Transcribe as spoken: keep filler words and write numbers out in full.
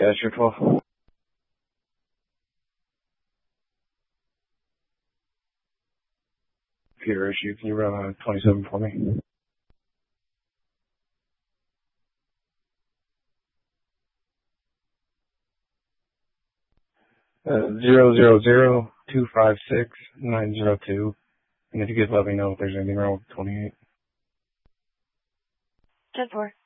Cashier twelve. Computer issue. Can you run on twenty-seven for me? Uh, zero zero zero two five six nine zero two. And if you could let me know if there's anything wrong with twenty-eight. ten four.